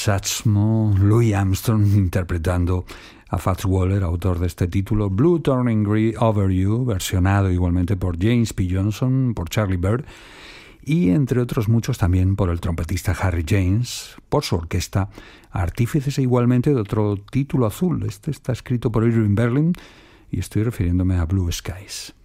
Satchmo, Louis Armstrong interpretando a Fats Waller, autor de este título, Blue Turning Green Over You, versionado igualmente por James P. Johnson, por Charlie Byrd y entre otros muchos también por el trompetista Harry James, por su orquesta, artífices igualmente de otro título azul. Este está escrito por Irving Berlin y estoy refiriéndome a Blue Skies.